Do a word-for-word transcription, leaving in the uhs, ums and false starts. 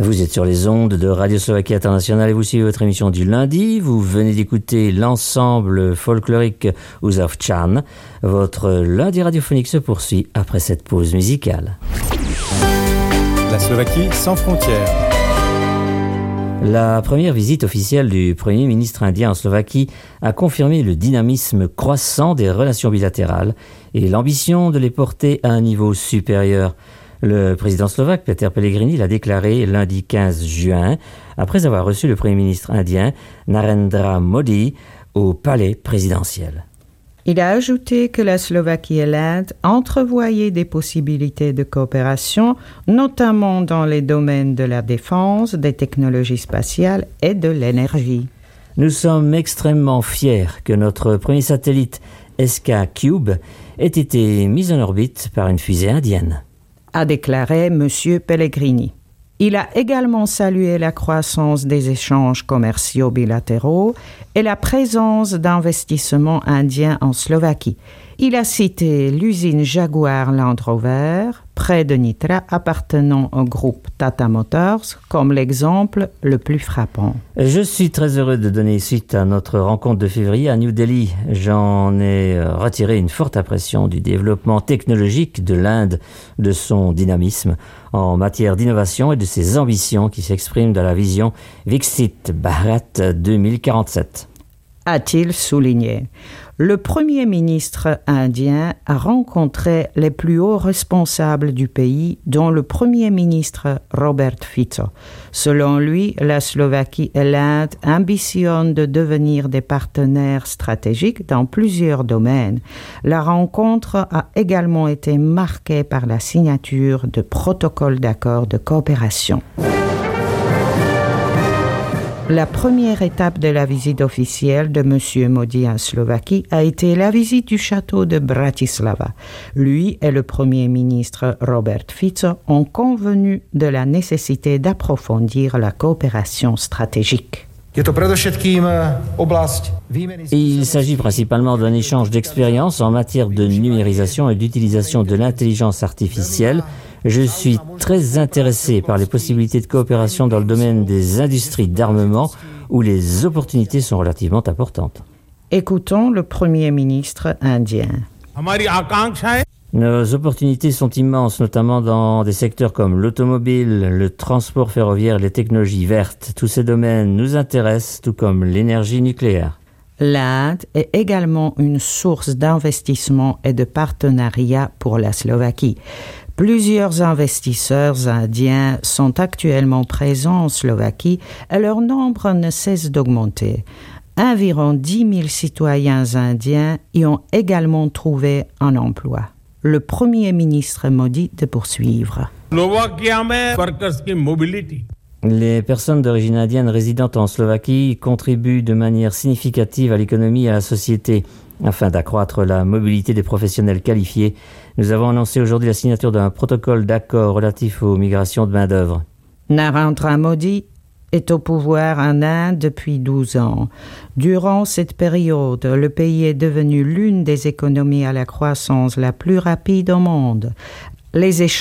Vous êtes sur les ondes de Radio Slovaquie Internationale et vous suivez votre émission du lundi. Vous venez d'écouter l'ensemble folklorique Uzavčan. Votre lundi radiophonique se poursuit après cette pause musicale. La Slovaquie sans frontières. La première visite officielle du Premier ministre indien en Slovaquie a confirmé le dynamisme croissant des relations bilatérales et l'ambition de les porter à un niveau supérieur. Le président slovaque Peter Pellegrini l'a déclaré lundi quinze juin, après avoir reçu le Premier ministre indien Narendra Modi au palais présidentiel. Il a ajouté que la Slovaquie et l'Inde entrevoyaient des possibilités de coopération, notamment dans les domaines de la défense, des technologies spatiales et de l'énergie. Nous sommes extrêmement fiers que notre premier satellite S K Cube ait été mis en orbite par une fusée indienne, a déclaré M. Pellegrini. Il a également salué la croissance des échanges commerciaux bilatéraux et la présence d'investissements indiens en Slovaquie. Il a cité l'usine Jaguar Land Rover, près de Nitra, appartenant au groupe Tata Motors, comme l'exemple le plus frappant. Je suis très heureux de donner suite à notre rencontre de février à New Delhi. J'en ai retiré une forte impression du développement technologique de l'Inde, de son dynamisme en matière d'innovation et de ses ambitions qui s'expriment dans la vision Viksit Bharat deux mille quarante-sept. A-t-il souligné. Le Premier ministre indien a rencontré les plus hauts responsables du pays, dont le Premier ministre Robert Fico. Selon lui, la Slovaquie et l'Inde ambitionnent de devenir des partenaires stratégiques dans plusieurs domaines. La rencontre a également été marquée par la signature de protocoles d'accord de coopération. La première étape de la visite officielle de M. Modi en Slovaquie a été la visite du château de Bratislava. Lui et le Premier ministre Robert Fico ont convenu de la nécessité d'approfondir la coopération stratégique. Il s'agit principalement d'un échange d'expériences en matière de numérisation et d'utilisation de l'intelligence artificielle. Je suis très intéressé par les possibilités de coopération dans le domaine des industries d'armement où les opportunités sont relativement importantes. Écoutons le Premier ministre indien. Nos opportunités sont immenses, notamment dans des secteurs comme l'automobile, le transport ferroviaire, les technologies vertes. Tous ces domaines nous intéressent, tout comme l'énergie nucléaire. L'Inde est également une source d'investissement et de partenariat pour la Slovaquie. Plusieurs investisseurs indiens sont actuellement présents en Slovaquie et leur nombre ne cesse d'augmenter. Environ dix mille citoyens indiens y ont également trouvé un emploi. Le Premier ministre Modi de poursuivre. Les personnes d'origine indienne résidant en Slovaquie contribuent de manière significative à l'économie et à la société. Afin d'accroître la mobilité des professionnels qualifiés, nous avons annoncé aujourd'hui la signature d'un protocole d'accord relatif aux migrations de main-d'œuvre. Narendra Modi est au pouvoir en Inde depuis douze ans. Durant cette période, le pays est devenu l'une des économies à la croissance la plus rapide au monde. Les échanges